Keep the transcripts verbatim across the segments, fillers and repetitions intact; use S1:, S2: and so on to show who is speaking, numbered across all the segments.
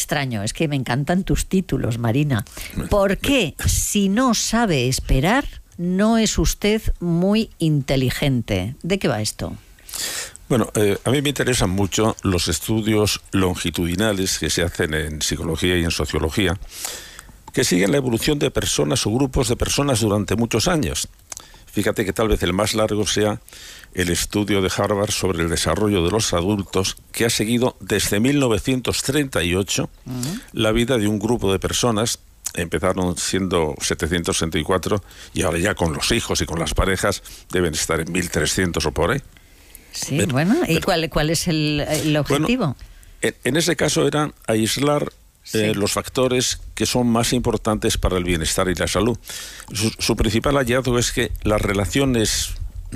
S1: extraño, es que me encantan tus títulos, Marina. ¿Por qué, si no sabe esperar, no es usted muy inteligente? ¿De qué va esto?
S2: Bueno, eh, a mí me interesan mucho los estudios longitudinales que se hacen en psicología y en sociología, que siguen la evolución de personas o grupos de personas durante muchos años. Fíjate que tal vez el más largo sea el estudio de Harvard sobre el desarrollo de los adultos, que ha seguido desde mil novecientos treinta y ocho uh-huh. la vida de un grupo de personas. Empezaron siendo setecientos sesenta y cuatro y ahora ya con los hijos y con las parejas deben estar en mil trescientos o por ahí.
S1: Sí, pero, bueno, ¿y pero, cuál, cuál es el, el objetivo?
S2: Bueno, en, en ese caso era aislar sí. eh, los factores que son más importantes para el bienestar y la salud. Su, su principal hallazgo es que las relaciones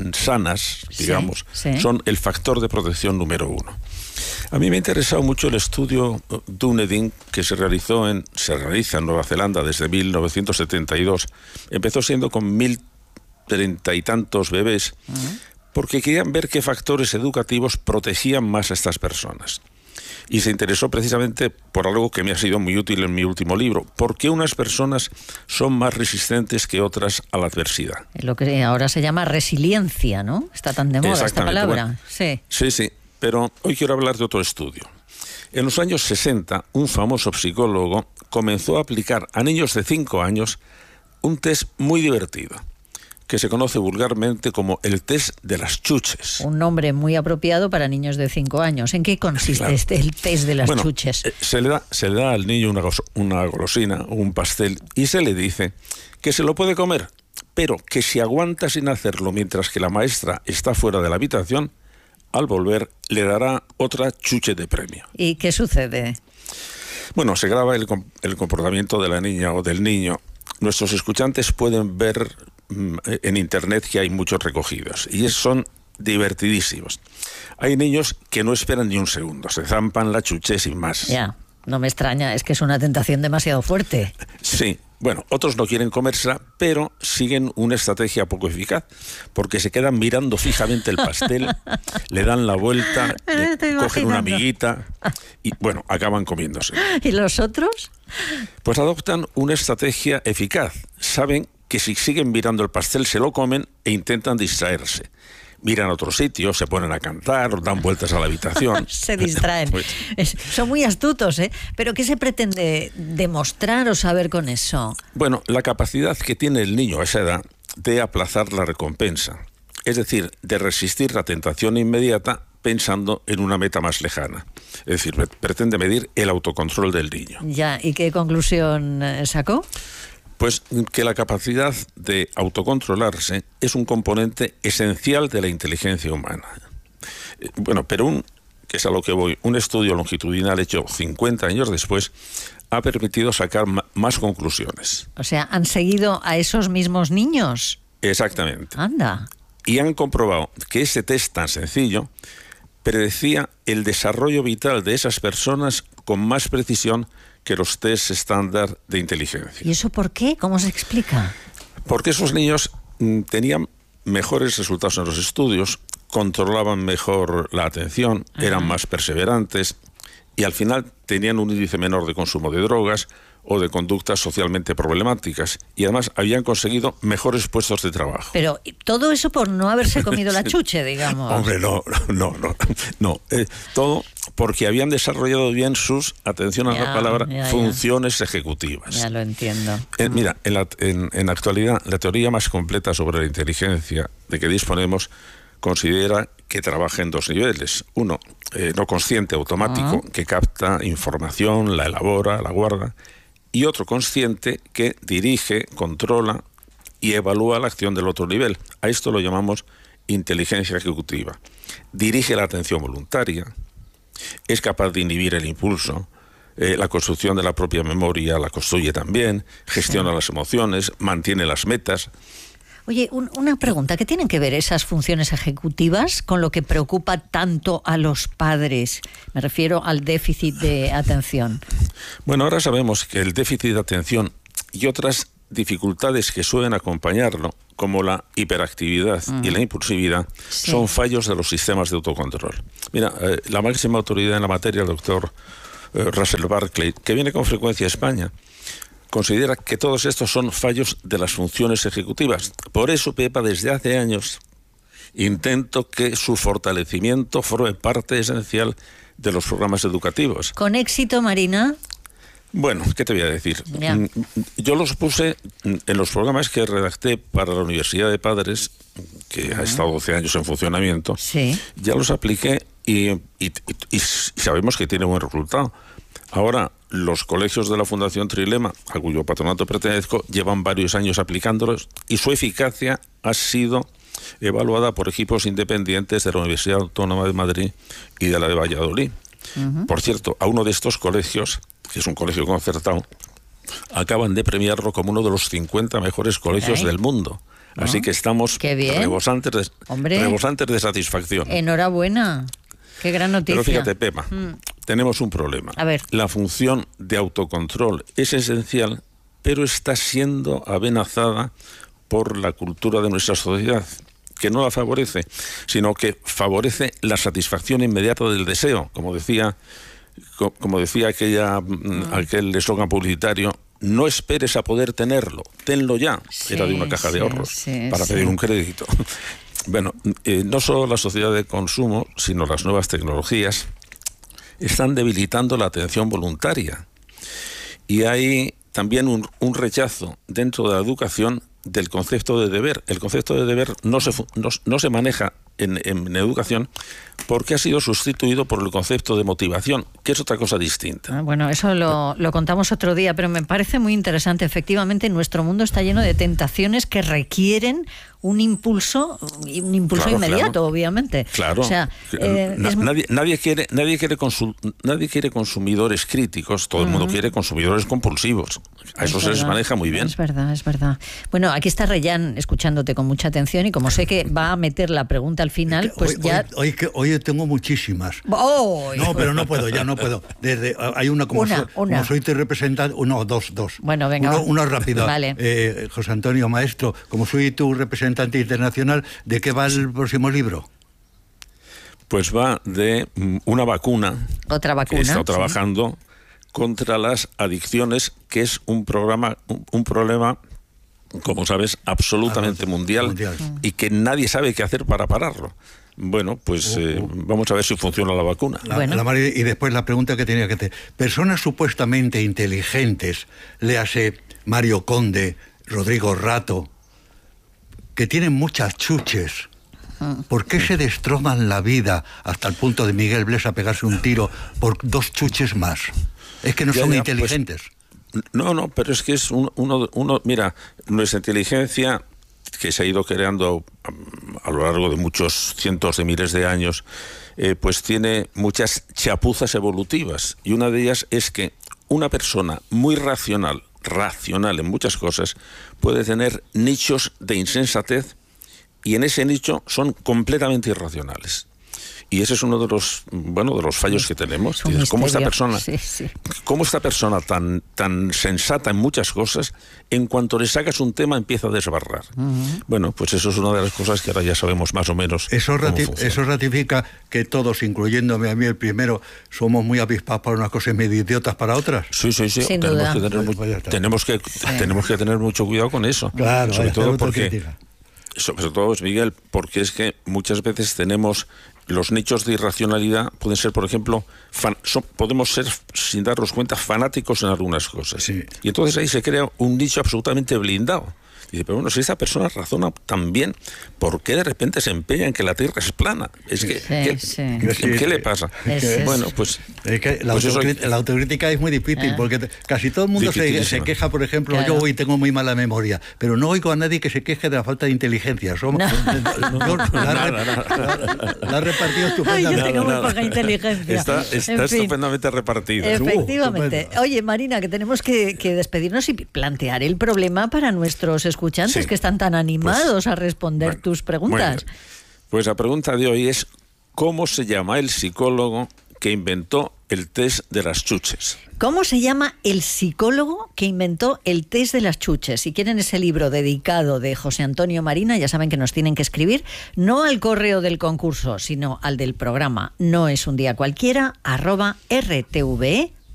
S2: sanas, digamos,
S1: sí, sí.
S2: son el factor de protección número uno. A mí me ha interesado mucho el estudio Dunedin que se realizó en, se realiza en Nueva Zelanda desde mil novecientos setenta y dos. Empezó siendo con mil treinta y tantos bebés, uh-huh. porque querían ver qué factores educativos protegían más a estas personas. Y se interesó precisamente por algo que me ha sido muy útil en mi último libro, por qué unas personas son más resistentes que otras a la adversidad.
S1: Lo que ahora se llama resiliencia, ¿no? Está tan de moda esta palabra.
S2: Bueno,
S1: sí,
S2: sí, sí, pero hoy quiero hablar de otro estudio. En los años sesenta, un famoso psicólogo comenzó a aplicar a niños de cinco años un test muy divertido, que se conoce vulgarmente como el test de las chuches.
S1: Un nombre muy apropiado para niños de cinco años. ¿En qué consiste claro. este, el test de las
S2: bueno,
S1: chuches?
S2: Eh, se, le da, se le da al niño una, una golosina, un pastel, y se le dice que se lo puede comer, pero que si aguanta sin hacerlo mientras que la maestra está fuera de la habitación, al volver le dará otra chuche de premio.
S1: ¿Y qué sucede?
S2: Bueno, se graba el, el comportamiento de la niña o del niño. Nuestros escuchantes pueden ver en internet que hay muchos recogidos y son divertidísimos. Hay niños que no esperan ni un segundo, se zampan la chuche sin más.
S1: Ya, no me extraña, es que es una tentación demasiado fuerte.
S2: Sí, bueno, otros no quieren comérsela, pero siguen una estrategia poco eficaz, porque se quedan mirando fijamente el pastel, le dan la vuelta, le cogen una amiguita y, bueno, acaban comiéndose.
S1: ¿Y los otros?
S2: Pues adoptan una estrategia eficaz. Saben que si siguen mirando el pastel se lo comen e intentan distraerse. Miran a otro sitio, se ponen a cantar, dan vueltas a la habitación.
S1: Se distraen. Es, son muy astutos, ¿eh? ¿Pero qué se pretende demostrar o saber con eso?
S2: Bueno, la capacidad que tiene el niño a esa edad de aplazar la recompensa. Es decir, de resistir la tentación inmediata pensando en una meta más lejana. Es decir, pretende medir el autocontrol del niño.
S1: Ya, ¿y qué conclusión sacó?
S2: Pues que la capacidad de autocontrolarse es un componente esencial de la inteligencia humana. Bueno, pero un, que es a lo que voy, un estudio longitudinal hecho cincuenta años después ha permitido sacar ma- más conclusiones.
S1: O sea, ¿han seguido a esos mismos niños?
S2: Exactamente.
S1: Anda.
S2: Y han comprobado que ese test tan sencillo predecía el desarrollo vital de esas personas con más precisión que los test estándar de inteligencia.
S1: ¿Y eso por qué? ¿Cómo se explica?
S2: Porque esos niños mm, tenían mejores resultados en los estudios, controlaban mejor la atención, Ajá. eran más perseverantes y al final tenían un índice menor de consumo de drogas o de conductas socialmente problemáticas y además habían conseguido mejores puestos de trabajo.
S1: Pero todo eso por no haberse comido la chuche, digamos.
S2: Hombre, no, no, no, no. Eh, todo porque habían desarrollado bien sus, atención a
S1: ya,
S2: la palabra,
S1: ya,
S2: funciones
S1: ya.
S2: ejecutivas.
S1: Ya lo entiendo.
S2: Eh, mira, en la, en, en la actualidad, la teoría más completa sobre la inteligencia de que disponemos considera que trabaja en dos niveles. Uno, eh, no consciente, automático, uh-huh. que capta información, la elabora, la guarda. Y otro consciente que dirige, controla y evalúa la acción del otro nivel. A esto lo llamamos inteligencia ejecutiva. Dirige la atención voluntaria, es capaz de inhibir el impulso, eh, la construcción de la propia memoria la construye también, gestiona sí. las emociones, mantiene las metas.
S1: Oye, un, una pregunta, ¿qué tienen que ver esas funciones ejecutivas con lo que preocupa tanto a los padres? Me refiero al déficit de atención.
S2: Bueno, ahora sabemos que el déficit de atención y otras dificultades que suelen acompañarlo, como la hiperactividad uh-huh. y la impulsividad, sí. son fallos de los sistemas de autocontrol. Mira, eh, la máxima autoridad en la materia, el doctor eh, Russell Barclay, que viene con frecuencia a España, considera que todos estos son fallos de las funciones ejecutivas. Por eso, Pepa, desde hace años intento que su fortalecimiento forme parte esencial de los programas educativos.
S1: ¿Con éxito, Marina?
S2: Bueno, ¿qué te voy a decir?
S1: Ya.
S2: Yo los puse en los programas que redacté para la Universidad de Padres, que uh-huh. ha estado doce años en funcionamiento.
S1: Sí.
S2: Ya los apliqué y, y, y, y sabemos que tiene buen resultado. Ahora, los colegios de la Fundación Trilema, a cuyo patronato pertenezco, llevan varios años aplicándolos y su eficacia ha sido evaluada por equipos independientes de la Universidad Autónoma de Madrid y de la de Valladolid. Uh-huh. Por cierto, a uno de estos colegios, que es un colegio concertado, acaban de premiarlo como uno de los cincuenta mejores colegios okay. del mundo. ¿No? Así que estamos rebosantes de, rebosantes de satisfacción.
S1: Enhorabuena. Qué gran noticia.
S2: Pero fíjate, Pepa, mm. tenemos un problema.
S1: A ver.
S2: La función de autocontrol es esencial, pero está siendo amenazada por la cultura de nuestra sociedad, que no la favorece, sino que favorece la satisfacción inmediata del deseo, como decía, como decía aquella, mm. aquel eslogan publicitario: no esperes a poder tenerlo, tenlo ya. Sí, era de una caja sí, de ahorros sí, para sí. pedir un crédito. Bueno, eh, no solo la sociedad de consumo, sino las nuevas tecnologías están debilitando la atención voluntaria. Y hay también un, un rechazo dentro de la educación del concepto de deber. El concepto de deber no se, no, no se maneja en, en educación porque ha sido sustituido por el concepto de motivación, que es otra cosa distinta.
S1: Ah, bueno, eso lo, lo contamos otro día, pero me parece muy interesante. Efectivamente, nuestro mundo está lleno de tentaciones que requieren un impulso, un impulso claro, inmediato,
S2: claro.
S1: obviamente.
S2: Claro.
S1: O sea, eh,
S2: Na,
S1: es...
S2: nadie, nadie quiere, nadie quiere consu, nadie quiere consumidores críticos. Todo uh-huh. el mundo quiere consumidores compulsivos. A eso es se verdad, les maneja muy bien.
S1: Es verdad, es verdad. Bueno, aquí está Reyán escuchándote con mucha atención y como sé que va a meter la pregunta al final, pues
S3: hoy,
S1: ya.
S3: Hoy, hoy, hoy tengo muchísimas.
S1: Oh,
S3: no, pero no puedo, ya no puedo. Desde hay una como,
S1: una,
S3: so,
S1: una.
S3: como soy tu representante, uno, dos, dos.
S1: Bueno, venga.
S3: Uno, uno rápido.
S1: Vale.
S3: Eh, José Antonio, maestro, como soy tu representante internacional, ¿de qué va el próximo libro?
S2: Pues va de una vacuna.
S1: Otra vacuna.
S2: Que he estado trabajando sí. contra las adicciones, que es un programa, un, un problema, como sabes, absolutamente ah, mundial, mundial y que nadie sabe qué hacer para pararlo. Bueno, pues uh, uh. Eh, vamos a ver si funciona la vacuna.
S3: La,
S1: bueno.
S3: la, y después la pregunta que tenía que hacer. Personas supuestamente inteligentes, léase Mario Conde, Rodrigo Rato, que tienen muchas chuches, ¿por qué se destrozan la vida hasta el punto de Miguel Blesa pegarse un tiro por dos chuches más? Es que no ya, son ya, inteligentes.
S2: Pues, no, no, pero es que es un, uno, uno... Mira, nuestra inteligencia, que se ha ido creando a lo largo de muchos cientos de miles de años, eh, pues tiene muchas chapuzas evolutivas. Y una de ellas es que una persona muy racional, racional en muchas cosas, puede tener nichos de insensatez y en ese nicho son completamente irracionales. Y ese es uno de los, bueno, de los fallos que tenemos. Es ¿Cómo esta persona, sí, sí. cómo esta persona tan, tan sensata en muchas cosas, en cuanto le sacas un tema empieza a desbarrar? Uh-huh. Bueno, pues eso es una de las cosas que ahora ya sabemos más o menos.
S3: Eso, rati- eso ratifica que todos, incluyéndome a mí el primero, somos muy avispados para unas cosas y medio idiotas para otras.
S2: Sí, sí, sí.
S1: Sin
S2: tenemos,
S1: duda.
S2: Que tener, pues tenemos, que, sí. tenemos que tener mucho cuidado con eso.
S3: Claro,
S2: sobre todo porque,
S3: crítica.
S2: sobre todo, Miguel, porque es que muchas veces tenemos los nichos de irracionalidad, pueden ser, por ejemplo, fan, son, podemos ser, sin darnos cuenta, fanáticos en algunas cosas. Sí. Y entonces ahí se crea un nicho absolutamente blindado. Y dice, pero bueno, si esta persona razona tan bien, ¿por qué de repente se empeña en que la Tierra es plana? Es que,
S1: sí,
S2: ¿qué,
S1: sí.
S2: ¿qué,
S3: Sí,
S2: ¿qué
S3: sí.
S2: le pasa?
S1: Es, es,
S2: bueno, pues...
S3: Es que la,
S2: pues
S3: autocrítica,
S2: eso...
S3: la autocrítica es muy difícil, ah. porque te, casi todo el mundo se, se queja, por ejemplo, claro. yo hoy tengo muy mala memoria, pero no oigo a nadie que se queje de la falta de inteligencia. Somos, no. yo, la,
S2: nada, nada.
S3: la ha repartido estupendamente.
S1: Ay, yo tengo
S2: nada,
S1: muy poca inteligencia.
S2: Está, está en estupendamente repartida.
S1: Efectivamente. Uh, Oye, Marina, que tenemos que, que despedirnos y plantear el problema para nuestros escuchantes, sí. que están tan animados pues, a responder bueno, tus preguntas.
S2: Pues la pregunta de hoy es: ¿cómo se llama el psicólogo que inventó el test de las chuches?
S1: ¿Cómo se llama el psicólogo que inventó el test de las chuches? Si quieren ese libro dedicado de José Antonio Marina, ya saben que nos tienen que escribir, no al correo del concurso, sino al del programa No es un día cualquiera, arroba r t v e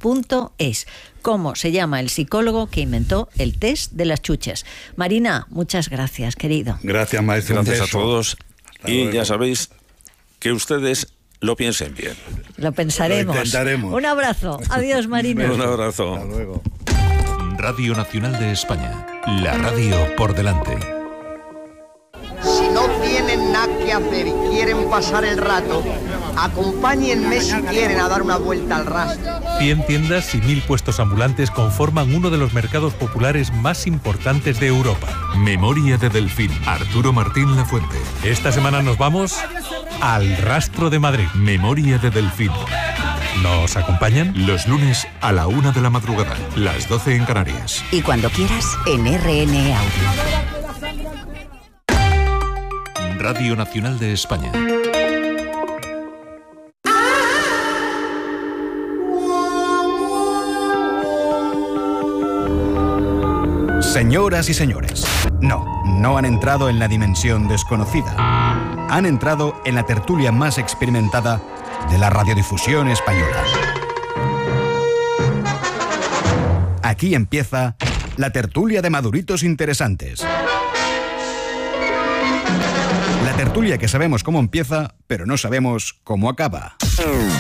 S1: punto es. ¿Cómo se llama el psicólogo que inventó el test de las chuches? Marina, muchas gracias, querido.
S3: Gracias, maestro.
S2: Gracias a todos.
S3: Hasta
S2: y
S3: luego.
S2: ya sabéis que ustedes lo piensen bien.
S1: Lo pensaremos.
S3: Lo intentaremos.
S1: Un abrazo. Adiós, Marina.
S2: Un abrazo.
S3: Hasta luego.
S4: Radio Nacional de España. La radio por delante.
S5: Si no tienen nada que hacer y quieren pasar el rato, acompáñenme si quieren a dar una vuelta al rastro.
S6: cien tiendas y mil puestos ambulantes conforman uno de los mercados populares más importantes de Europa.
S4: Memoria de Delfín. Arturo Martín Lafuente.
S6: Esta semana nos vamos al Rastro de Madrid.
S4: Memoria de Delfín.
S6: ¿Nos acompañan?
S4: Los lunes a la una de la madrugada, las doce en Canarias.
S7: Y cuando quieras, en R N Audio.
S4: Radio Nacional de España.
S8: Señoras y señores, no, no han entrado en la dimensión desconocida. Han entrado en la tertulia más experimentada de la radiodifusión española. Aquí empieza la tertulia de maduritos interesantes. La tertulia que sabemos cómo empieza, pero no sabemos cómo acaba.